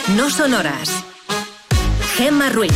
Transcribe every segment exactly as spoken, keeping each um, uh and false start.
No Sonoras. Gemma Ruiz.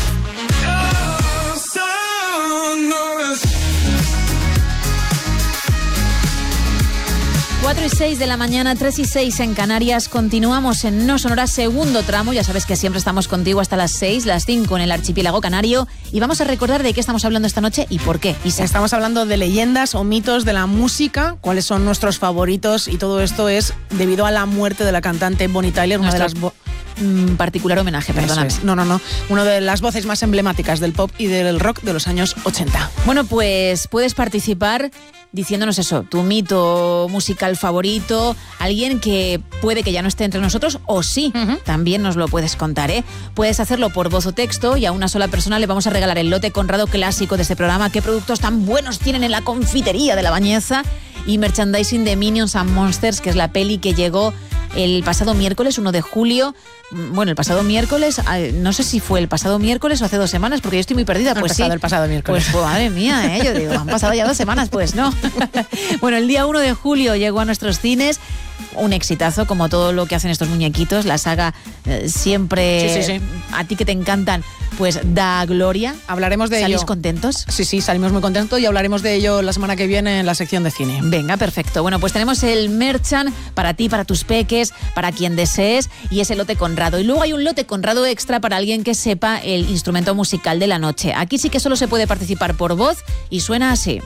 cuatro y seis de la mañana, tres y seis en Canarias. Continuamos en No Sonoras, segundo tramo. Ya sabes que siempre estamos contigo hasta las seis, las cinco en el archipiélago canario. Y vamos a recordar de qué estamos hablando esta noche y por qué. Isa. Estamos hablando de leyendas o mitos de la música, cuáles son nuestros favoritos, y todo esto es debido a la muerte de la cantante Bonnie Tyler, una de las... Bo- mm, particular homenaje, perdóname. Es. No, no, no. Una de las voces más emblemáticas del pop y del rock de los años ochenta. Bueno, pues puedes participar diciéndonos eso, tu mito musical favorito, alguien que puede que ya no esté entre nosotros, o sí, uh-huh. También nos lo puedes contar, ¿eh? Puedes hacerlo por voz o texto, y a una sola persona le vamos a regalar el lote Conrado clásico de este programa. ¿Qué productos tan buenos tienen en la confitería de La Bañeza? Y merchandising de Minions and Monsters, que es la peli que llegó el pasado miércoles, uno de julio. Bueno, el pasado miércoles, no sé si fue el pasado miércoles o hace dos semanas, porque yo estoy muy perdida. Pues el pasado, sí. El pasado miércoles. Pues, pues madre mía, ¿eh? Yo digo, han pasado ya dos semanas, pues no. Bueno, el día uno de julio llegó a nuestros cines. Un exitazo, como todo lo que hacen estos muñequitos. La saga eh, siempre, sí, sí, sí. A ti que te encantan, pues da gloria. Hablaremos de ello. ¿Salís ello. contentos? Sí, sí, salimos muy contentos y hablaremos de ello la semana que viene en la sección de cine. Venga, perfecto. Bueno, pues tenemos el merchan para ti, para tus peques, para quien desees, y ese lote Conrado. Y luego hay un lote Conrado extra para alguien que sepa el instrumento musical de la noche. Aquí sí que solo se puede participar por voz y suena así.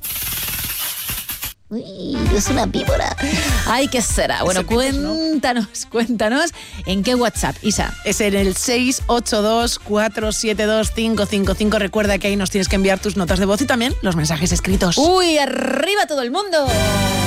Uy, es una víbora. Ay, ¿qué será? Bueno, cuéntanos, ¿no? cuéntanos en qué WhatsApp, Isa. Es en el seis ocho dos, cuatro siete dos, cinco cinco cinco. Recuerda que ahí nos tienes que enviar tus notas de voz y también los mensajes escritos. Uy, arriba todo el mundo.